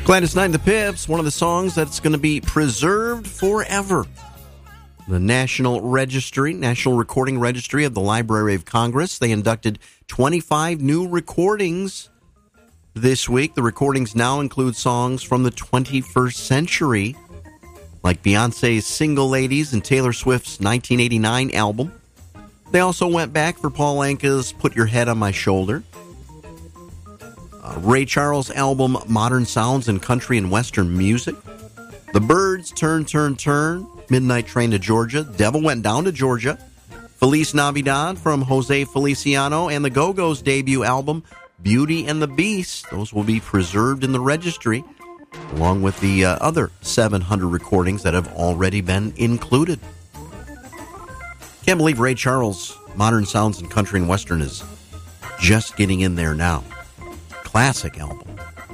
Gladys Knight and the Pips, one of the songs that's going to be preserved forever. The National Recording Registry of the Library of Congress, they inducted 25 new recordings this week. The recordings now include songs from the 21st century, like Beyonce's Single Ladies and Taylor Swift's 1989 album. They also went back for Paul Anka's Put Your Head on My Shoulder. Ray Charles' album Modern Sounds in Country and Western Music. The Byrds' Turn, Turn, Turn. Midnight Train to Georgia. Devil Went Down to Georgia. Feliz Navidad from Jose Feliciano. And the Go-Go's debut album, Beauty and the Beast. Those will be preserved in the registry, along with the other 700 recordings that have already been included. Can't believe Ray Charles' Modern Sounds in Country and Western is just getting in there now. Classic album.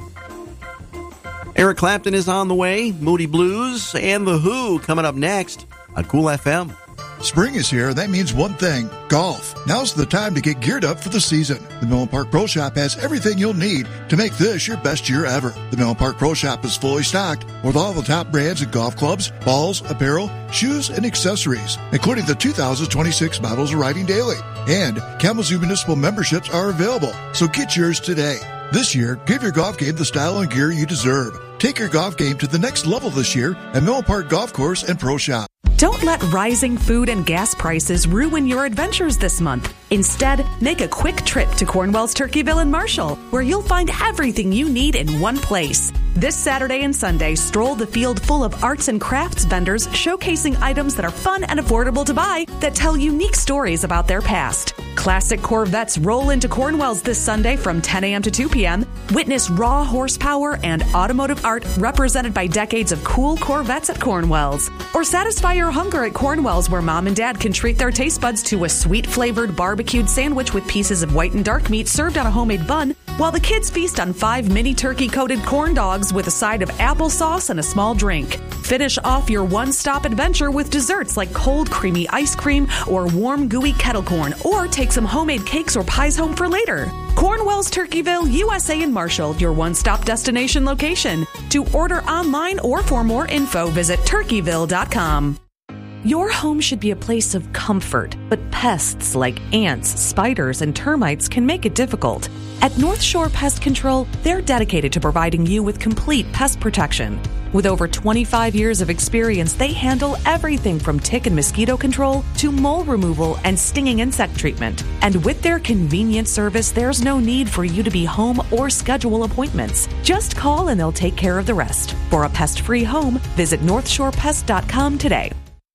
Eric Clapton is on the way. Moody Blues and The Who coming up next on Cool FM. Spring is here. That means one thing: golf. Now's the time to get geared up for the season. The Millen Park Pro Shop has everything you'll need to make this your best year ever. The Millen Park Pro Shop is fully stocked with all the top brands of golf clubs, balls, apparel, shoes, and accessories, including the 2026 models arriving daily. And Kalamazoo Municipal memberships are available, so get yours today. This year, give your golf game the style and gear you deserve. Take your golf game to the next level this year at Millen Park Golf Course and Pro Shop. Don't let rising food and gas prices ruin your adventures this month. Instead, make a quick trip to Cornwell's Turkeyville and Marshall, where you'll find everything you need in one place. This Saturday and Sunday, stroll the field full of arts and crafts vendors showcasing items that are fun and affordable to buy that tell unique stories about their past. Classic Corvettes roll into Cornwell's this Sunday from 10 a.m. to 2 p.m. Witness raw horsepower and automotive art represented by decades of cool Corvettes at Cornwell's. Or satisfy your hunger at Cornwell's, where Mom and Dad can treat their taste buds to a sweet-flavored barbecued sandwich with pieces of white and dark meat served on a homemade bun, while the kids feast on 5 mini turkey-coated corn dogs with a side of applesauce and a small drink. Finish off your one-stop adventure with desserts like cold, creamy ice cream or warm, gooey kettle corn, or take some homemade cakes or pies home for later. Cornwell's Turkeyville, USA and Marshall, your one-stop destination location. To order online or for more info, visit turkeyville.com. Your home should be a place of comfort, but pests like ants, spiders, and termites can make it difficult. At North Shore Pest Control, they're dedicated to providing you with complete pest protection. With over 25 years of experience, they handle everything from tick and mosquito control to mole removal and stinging insect treatment. And with their convenient service, there's no need for you to be home or schedule appointments. Just call and they'll take care of the rest. For a pest-free home, visit NorthshorePest.com today.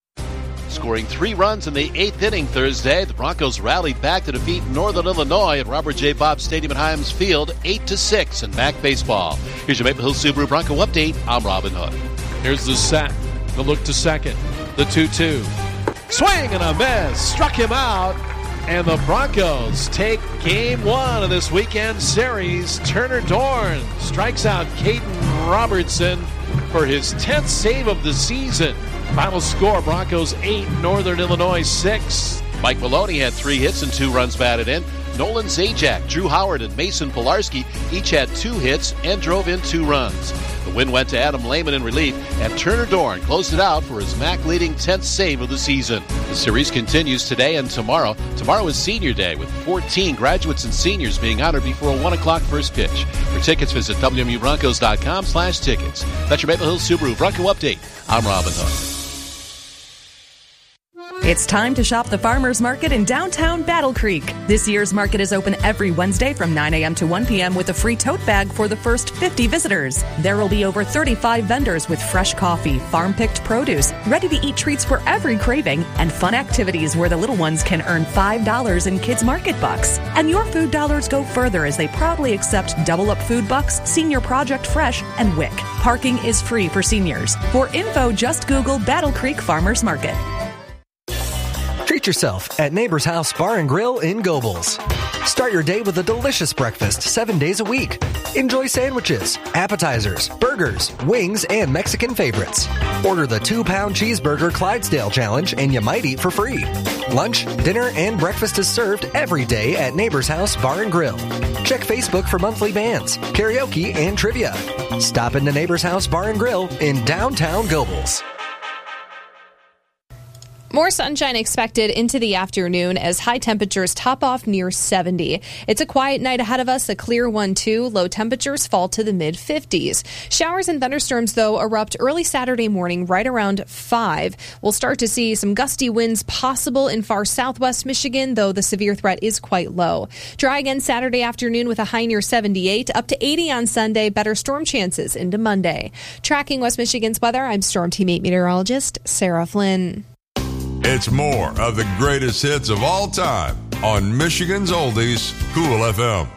Scoring 3 runs in the 8th inning Thursday, the Broncos rallied back to defeat Northern Illinois at Robert J. Bob Stadium at Himes Field 8-6 in MAC baseball. Here's your Maple Hill Subaru Bronco update. I'm Robin Hood. Here's the set. The look to second. The 2-2. Swing and a miss. Struck him out. And the Broncos take game 1 of this weekend series. Turner Dorn strikes out Caden Robertson for his 10th save of the season. Final score, Broncos 8, Northern Illinois 6. Mike Maloney had 3 hits and 2 runs batted in. Nolan Zajac, Drew Howard, and Mason Pilarski each had 2 hits and drove in 2 runs. The win went to Adam Lehman in relief, and Turner Dorn closed it out for his MAC-leading 10th save of the season. The series continues today and tomorrow. Tomorrow is Senior Day, with 14 graduates and seniors being honored before a 1 o'clock first pitch. For tickets, visit WMUBroncos.com/tickets. That's your Maple Hill Subaru Bronco update. I'm Robin Hood. It's time to shop the Farmers Market in downtown Battle Creek. This year's market is open every Wednesday from 9 a.m. to 1 p.m. with a free tote bag for the first 50 visitors. There will be over 35 vendors with fresh coffee, farm-picked produce, ready-to-eat treats for every craving, and fun activities where the little ones can earn $5 in Kids Market bucks. And your food dollars go further as they proudly accept Double Up Food Bucks, Senior Project Fresh, and WIC. Parking is free for seniors. For info, just Google Battle Creek Farmers Market. Treat Treat yourself at Neighbor's House Bar and Grill in Gobles. Start your day with a delicious breakfast 7 days a week. Enjoy sandwiches, appetizers, burgers, wings, and Mexican favorites. Order the 2-pound cheeseburger Clydesdale Challenge and you might eat for free. Lunch, dinner, and breakfast is served every day at Neighbor's House Bar and Grill. Check Facebook for monthly bands, karaoke, and trivia. Stop into Neighbor's House Bar and Grill in downtown Gobles. More sunshine expected into the afternoon as high temperatures top off near 70. It's a quiet night ahead of us, a clear one too. Low temperatures fall to the mid-50s. Showers and thunderstorms, though, erupt early Saturday morning right around 5. We'll start to see some gusty winds possible in far southwest Michigan, though the severe threat is quite low. Dry again Saturday afternoon with a high near 78, up to 80 on Sunday. Better storm chances into Monday. Tracking West Michigan's weather, I'm Storm Team 8 meteorologist Sarah Flynn. It's more of the greatest hits of all time on Michigan's Oldies, Cool FM.